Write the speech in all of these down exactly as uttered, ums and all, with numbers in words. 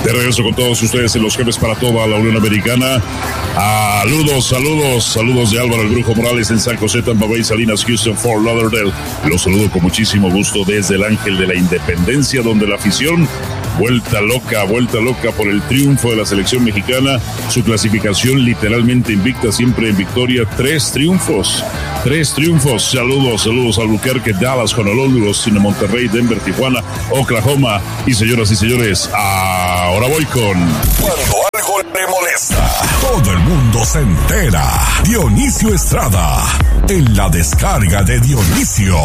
De regreso con todos ustedes en los Jefes para toda la Unión Americana. Saludos, saludos, saludos de Álvaro El Brujo Morales en San José, Tampa Bay, Salinas, Houston, Fort Lauderdale. Los saludo con muchísimo gusto desde el Ángel de la Independencia, donde la afición vuelta loca, vuelta loca por el triunfo de la selección mexicana. Su clasificación literalmente invicta, siempre en victoria. Tres triunfos, tres triunfos. Saludos, saludos a Albuquerque, Dallas, Honolulu, Austin, Monterrey, Denver, Tijuana, Oklahoma. Y señoras y señores, ahora voy con... Cuando algo le molesta, todo el mundo se entera. Dionisio Estrada, en la descarga de Dionisio.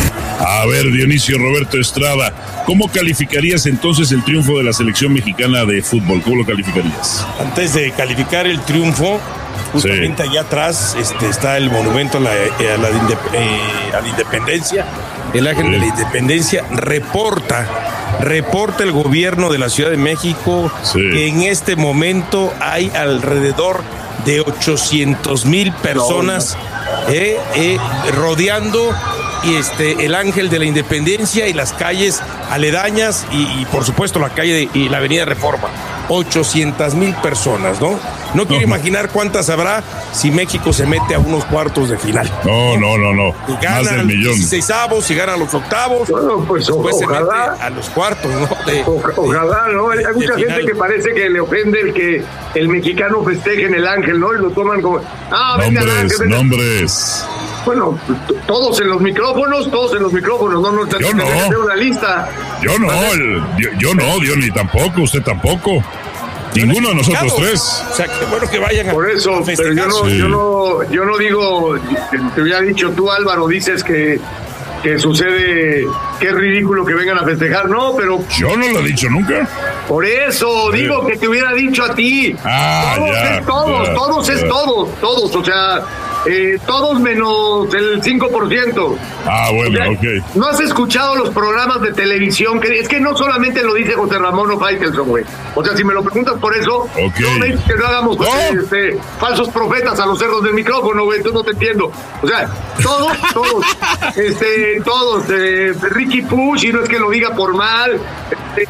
A ver, Dionisio Roberto Estrada, ¿cómo calificarías entonces el triunfo de la selección mexicana de fútbol? ¿Cómo lo calificarías? Antes de calificar el triunfo, justamente sí. allá atrás este, está el monumento a la, a la, eh, a la independencia. El Ángel sí. de la Independencia reporta, reporta el gobierno de la Ciudad de México sí. que en este momento hay alrededor de ochocientos mil personas no, no. Eh, eh, rodeando y este el Ángel de la Independencia y las calles aledañas y, y por supuesto la calle de, y la avenida Reforma. ochocientas mil personas, ¿no? No quiero uh-huh. imaginar cuántas habrá si México se mete a unos cuartos de final. No, no, no, no. Y ganan más del millón. dieciseisavos y ganan los octavos. Bueno, pues o, después ojalá. Se mete a los cuartos, ¿no? De, o, ojalá, ¿no? Hay, hay mucha gente final. Que parece que le ofende el que el mexicano festeje en el Ángel, ¿no? Y lo toman como... Ah, nombres, venga, Ángel, venga. nombres. Bueno, todos en los micrófonos, todos en los micrófonos, no, no, yo no. Hacer una lista. Yo no, el, yo, yo no, Dios ni tampoco, usted tampoco. Ninguno de nosotros tres. O sea, qué bueno que vayan a Por eso, a pero yo no, sí. yo no, yo no digo, te había dicho tú, Álvaro, dices que, que sucede, que es ridículo que vengan a festejar, no, pero... Yo no lo he dicho nunca. Por eso, sí. digo que te hubiera dicho a ti. Ah, todos ya, es todos, ya, todos ya. es todos, todos, o sea... Eh, todos menos el cinco por ciento. Ah, bueno, o sea, ok. ¿No has escuchado los programas de televisión? Que es que no solamente lo dice José Ramón o Faitelson, güey. O sea, si me lo preguntas por eso, okay. no me dices que no hagamos ¿No? Este, falsos profetas a los cerdos del micrófono, güey. Entonces no te entiendo. O sea, todos, todos, este, todos, eh, Ricky Push, y no es que lo diga por mal. Este,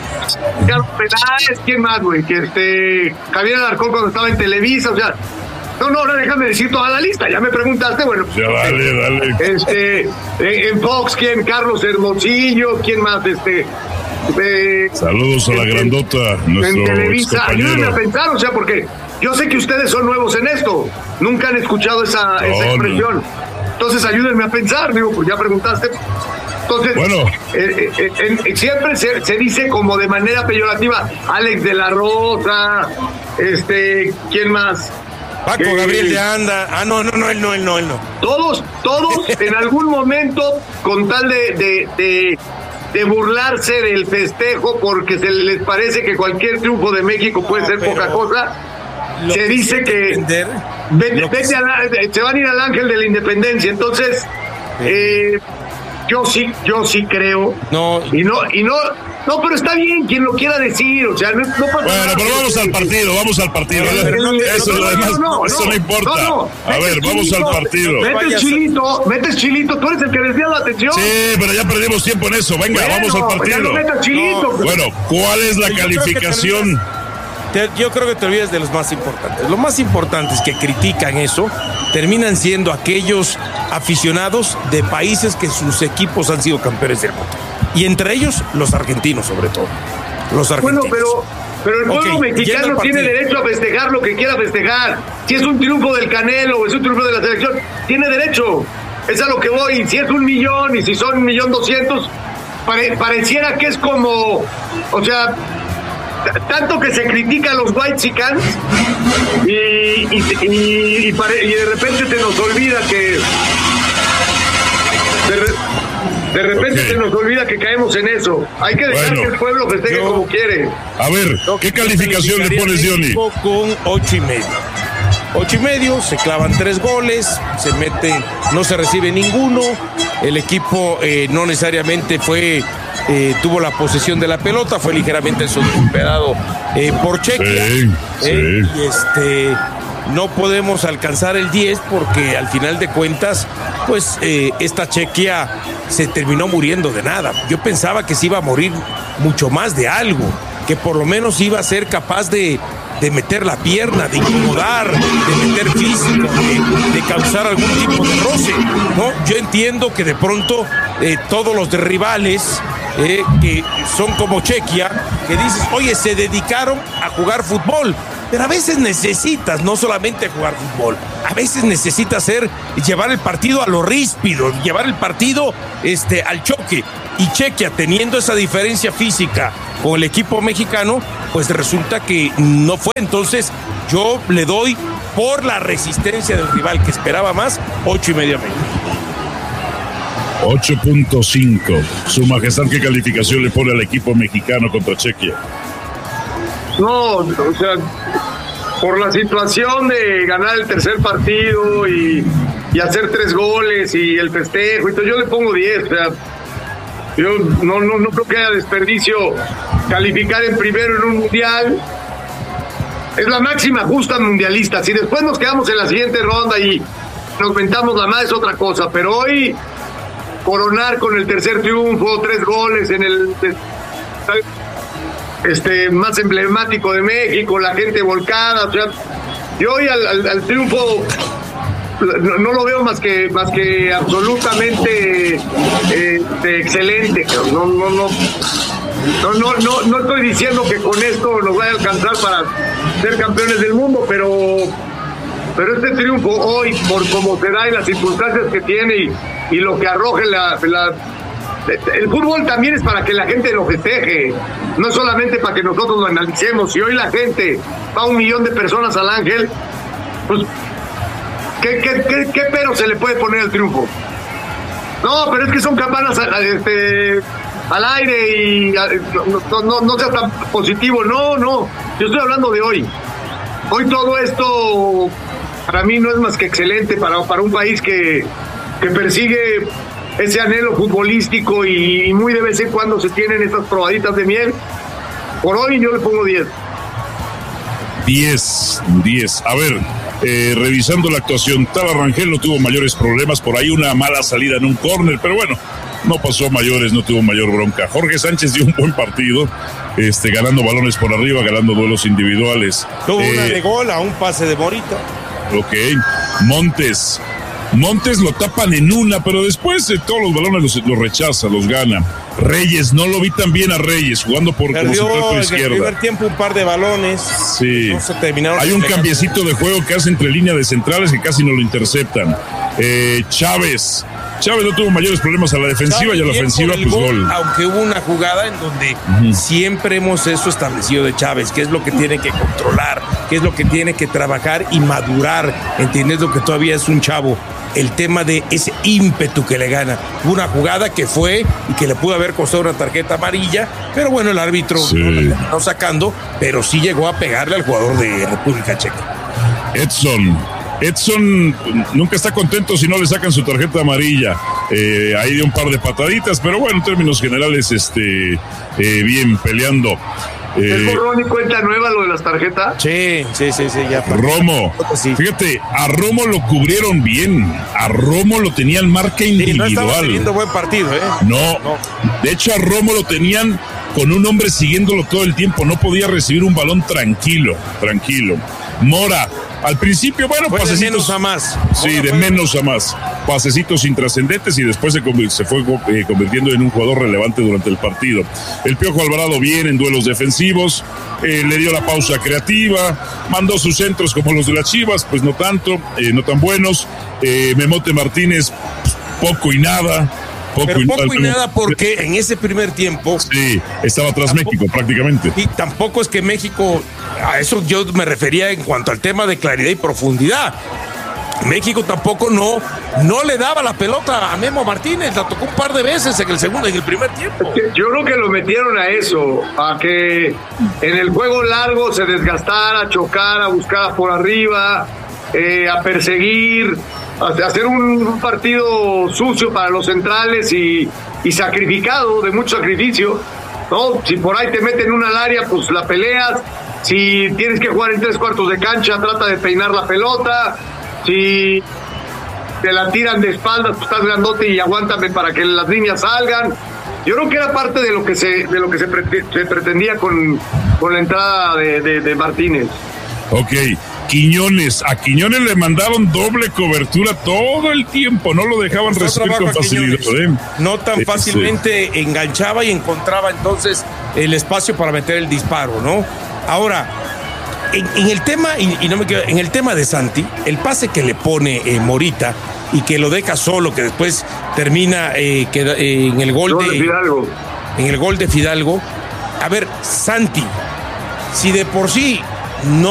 Carlos Peláez, ¿quién más, güey? Que este, Javier Alarcón cuando estaba en Televisa, o sea. No, no, ahora déjame decir toda la lista, ya me preguntaste, bueno. Ya, dale, dale. Este, en Fox, ¿quién? Carlos Hermosillo, ¿quién más? Este, eh, saludos a la en, grandota, nuestro en Televisa, ayúdenme a pensar, o sea, porque yo sé que ustedes son nuevos en esto, nunca han escuchado esa, no, esa expresión, no. Entonces ayúdenme a pensar, digo, pues ya preguntaste. Entonces, bueno. eh, eh, eh, siempre se, se dice como de manera peyorativa, Alex de la Rosa, este, ¿quién más? Paco eh, Gabriel de Anda. Ah, no, no, no, él no, él no, él no. Todos, todos en algún momento, con tal de, de, de, de burlarse del festejo, porque se les parece que cualquier triunfo de México puede no, ser poca cosa, se dice que, entender, vete, vete que... a la, se van a ir al Ángel de la Independencia. Entonces, sí. eh, yo sí, yo sí creo. No, y no, y no. No, pero está bien quien lo quiera decir, o sea, no, no pasa bueno, nada. Pero vamos al partido, vamos al partido. Pero no, eso no, lo demás, no, no, eso no, no importa. No, no. A ver, vamos chilito, al partido. Metes chilito, metes chilito, tú eres el que desvía la atención. Sí, pero ya perdimos tiempo en eso. Venga, bueno, vamos al partido. No metas chilito. No. Bueno, ¿cuál es la yo calificación? Creo te, yo creo que te olvidas de los más importantes. Los más importantes que critican eso terminan siendo aquellos aficionados de países que sus equipos han sido campeones del mundo. Y entre ellos, los argentinos, sobre todo. Los argentinos. Bueno, pero, pero el pueblo okay, mexicano tiene derecho a festejar lo que quiera festejar. Si es un triunfo del Canelo o es un triunfo de la selección, tiene derecho. Es a lo que voy. Si es un millón y si son un millón doscientos, pare, pareciera que es como... O sea, tanto que se critica a los whitexicans y, y, y, y, pare, y de repente se nos olvida que... De re, De repente okay. se nos olvida que caemos en eso. Hay que dejar bueno, que el pueblo festeje yo, como quiere. A ver, ¿qué calificación le pones, Johnny? Con ocho y medio. Ocho y medio, se clavan tres goles, se mete, no se recibe ninguno. El equipo eh, no necesariamente fue, eh, tuvo la posesión de la pelota, fue ligeramente superado eh, por Chequia. Sí, eh, sí. Y este. No podemos alcanzar el diez porque al final de cuentas, pues eh, esta Chequia se terminó muriendo de nada. Yo pensaba que se iba a morir mucho más de algo. que por lo menos iba a ser capaz de, de meter la pierna, de incomodar, de meter físico, de, de causar algún tipo de roce, ¿no? Yo entiendo que de pronto eh, todos los de rivales eh, que son como Chequia, que dices, oye, se dedicaron a jugar fútbol. Pero a veces necesitas no solamente jugar fútbol, a veces necesitas hacer, llevar el partido a lo ríspido, llevar el partido este, al choque. Y Chequia, teniendo esa diferencia física con el equipo mexicano, pues resulta que no fue. Entonces yo le doy, por la resistencia del rival que esperaba más, ocho y medio medio. ocho punto cinco. Su Majestad, ¿qué calificación le pone al equipo mexicano contra Chequia? No, o sea, por la situación de ganar el tercer partido y, y hacer tres goles y el festejo y todo, yo le pongo diez. O sea, yo no, no, no creo que haya desperdicio calificar en primero en un mundial. Es la máxima justa mundialista. Si después nos quedamos en la siguiente ronda y nos mentamos la madre es otra cosa, pero hoy coronar con el tercer triunfo, tres goles en el este más emblemático de México, la gente volcada, o sea, yo hoy al, al, al triunfo no, no lo veo más que más que absolutamente eh, excelente. No, no, no, no, no, no, no estoy diciendo que con esto nos vaya a alcanzar para ser campeones del mundo, pero pero este triunfo hoy, por cómo se da y las circunstancias que tiene y, y lo que arroje la, la el fútbol también es para que la gente lo festeje, no solamente para que nosotros lo analicemos. Si hoy la gente va un millón de personas al Ángel, pues ¿qué, qué, qué, qué pero se le puede poner al triunfo? No, pero es que son campanas este, al aire y no, no, no sea tan positivo. No, no, yo estoy hablando de hoy. Hoy todo esto para mí no es más que excelente para, para un país que, que persigue ese anhelo futbolístico y muy de vez en cuando se tienen estas probaditas de miel. Por hoy yo le pongo diez. diez, diez. A ver, eh, revisando la actuación, Tala Rangel no tuvo mayores problemas, por ahí una mala salida en un córner, pero bueno, no pasó a mayores, no tuvo mayor bronca. Jorge Sánchez dio un buen partido, este, ganando balones por arriba, ganando duelos individuales. Tuvo eh, una de gol a un pase de Morita. Ok, Montes. Montes lo tapan en una, pero después de todos los balones los, los rechaza, los gana. Reyes, no lo vi tan bien a Reyes, jugando por, Perdió como por en izquierda. el primer tiempo un par de balones. Sí. No se terminaron. Hay un cambiecito de juego que hace entre línea de centrales que casi no lo interceptan. Eh, Chávez. Chávez no tuvo mayores problemas a la defensiva y a la ofensiva, pues gol, gol. Aunque hubo una jugada en donde uh-huh. siempre hemos eso establecido de Chávez, que es lo que tiene que controlar, que es lo que tiene que trabajar y madurar, entendiendo que todavía es un chavo. El tema de ese ímpetu que le gana. Una jugada que fue y que le pudo haber costado una tarjeta amarilla, pero bueno, el árbitro sí. no la terminó sacando, pero sí llegó a pegarle al jugador de República Checa. Edson. Edson nunca está contento si no le sacan su tarjeta amarilla. Eh, ahí dio un par de pataditas, pero bueno, en términos generales, este, eh, bien peleando. ¿Es borrón y cuenta nueva lo de las tarjetas? Sí, sí, sí, sí. Ya. Romo, sí. Fíjate, a Romo lo cubrieron bien. A Romo lo tenían marca individual. Sí, no estaba teniendo buen partido, ¿eh? No. no, de hecho a Romo lo tenían con un hombre siguiéndolo todo el tiempo. No podía recibir un balón tranquilo, tranquilo. Mora, al principio, bueno, fue pasecitos. De menos a más. Sí, de menos a más. Pasecitos intrascendentes y después se, se fue eh, convirtiendo en un jugador relevante durante el partido. El Piojo Alvarado bien en duelos defensivos, eh, le dio la pausa creativa, mandó sus centros como los de las Chivas, pues no tanto, eh, no tan buenos. Eh, Memote Martínez, poco y nada. Poco Pero y poco y nada, nada porque en ese primer tiempo... Sí, estaba tras tampoco, México prácticamente. Y tampoco es que México... A eso yo me refería en cuanto al tema de claridad y profundidad. México tampoco no, no le daba la pelota a Memo Martínez, la tocó un par de veces en el segundo, en el primer tiempo. Yo creo que lo metieron a eso, a que en el juego largo se desgastara, chocara, buscara por arriba, eh, a perseguir, a hacer un partido sucio para los centrales y, y sacrificado, de mucho sacrificio, ¿no? Si por ahí te meten una al área, pues la peleas. Si tienes que jugar en tres cuartos de cancha, trata de peinar la pelota. Si te la tiran de espaldas, pues estás grandote y aguántame para que las líneas salgan. Yo creo que era parte de lo que se de lo que se, pre- se pretendía con, con la entrada de, de, de Martínez. Ok, Quiñones, a Quiñones le mandaron doble cobertura todo el tiempo, no lo dejaban Costó recibir trabajo con a Quiñones. facilidad. ¿eh? No tan Sí, fácilmente sí. enganchaba y encontraba entonces el espacio para meter el disparo, ¿no? Ahora, en, en el tema, y, y no me quedo, en el tema de Santi, el pase que le pone eh, Morita y que lo deja solo, que después termina eh, que, eh, en el gol Gol de, de Fidalgo. en el gol de Fidalgo. A ver, Santi, si de por sí no